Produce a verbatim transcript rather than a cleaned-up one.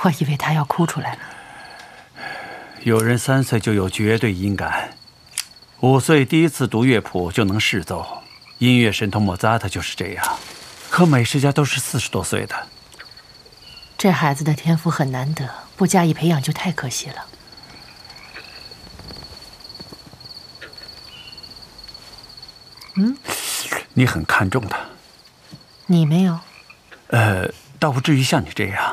我以为他要哭出来了。 有人三岁就有绝对音感，五岁第一次读乐谱就能视奏，音乐神童莫扎特就是这样。可美食家都是四十多岁的。 这孩子的天赋很难得，不加以培养就太可惜了。嗯， 你很看重他。 你没有？ 呃，倒不至于像你这样。